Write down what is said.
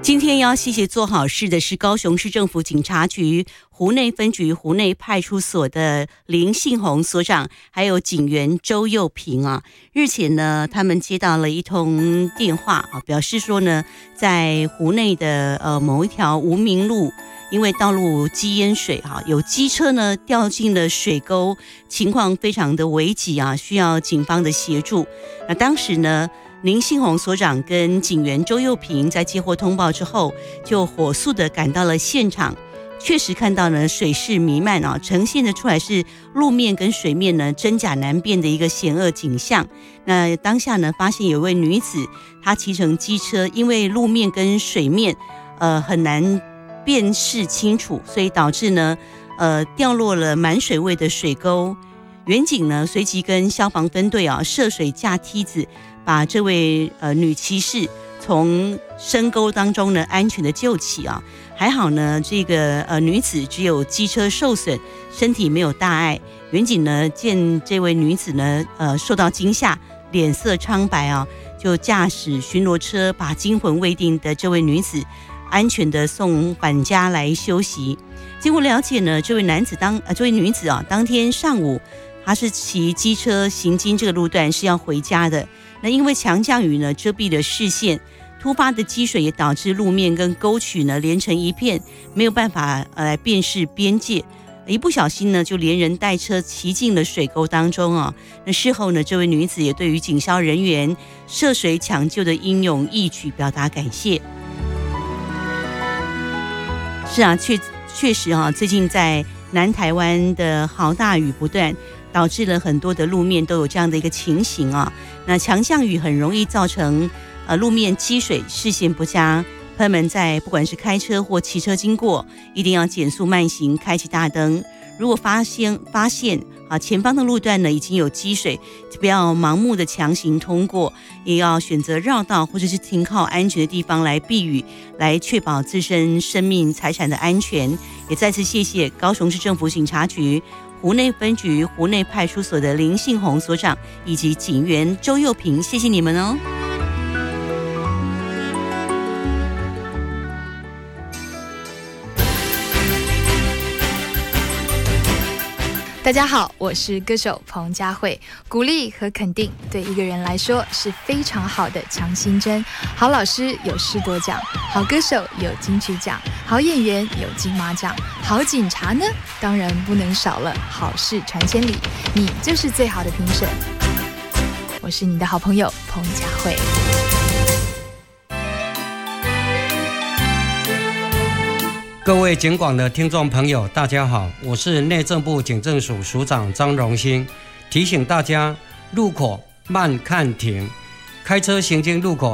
今天要谢谢做好事的是高雄市政府警察局湖内分局湖内派出所的林信宏所长，还有警员周佑平啊。日前呢，他们接到了一通电话啊，表示说呢，在湖内的某一条无名路，因为道路积淹水哈，有机车呢掉进了水沟，情况非常的危急啊，需要警方的协助。那当时呢，林信宏所长跟警员周佑平在接获通报之后，就火速的赶到了现场，确实看到呢水势弥漫啊，呈现的出来是路面跟水面呢真假难辨的一个险恶景象。那当下呢，发现有位女子，她骑乘机车，因为路面跟水面很难辨识清楚，所以导致呢掉落了满水位的水沟。员警呢随即跟消防分队啊涉水架梯子，把这位女骑士从深沟当中呢安全的救起啊。还好呢，这个女子只有机车受损，身体没有大碍。员警呢见这位女子呢受到惊吓，脸色苍白啊，就驾驶巡逻车把惊魂未定的这位女子安全的送返家来休息。经过了解呢，这位女子啊，当天上午她是骑机车行经这个路段，是要回家的。那因为强降雨呢遮蔽了视线，突发的积水也导致路面跟沟渠呢连成一片，没有办法来辨识边界。一不小心呢，就连人带车骑进了水沟当中啊。那事后呢，这位女子也对于警消人员涉水抢救的英勇义举表达感谢。是啊，确实啊，最近在南台湾的豪大雨不断，导致了很多的路面都有这样的一个情形啊。那强降雨很容易造成路面积水，视线不佳。朋友们在不管是开车或骑车经过，一定要减速慢行，开启大灯。如果发现前方的路段呢已经有积水，就不要盲目的强行通过，也要选择绕道或者是停靠安全的地方来避雨，来确保自身生命财产的安全。也再次谢谢高雄市政府警察局湖内分局湖内派出所的林信宏所长以及警员周佑平，谢谢你们哦。 大家好，我是歌手彭佳慧。鼓励和肯定对一个人来说是非常好的强心针。好老师有士多奖，好歌手有金曲奖，好演员有金马奖，好警察呢，当然不能少了好事传千里。你就是最好的评审。我是你的好朋友彭佳慧。 各位警广的听众朋友大家好，我是内政部警政署署长张荣兴。提醒大家，路口慢看停，开车行经路口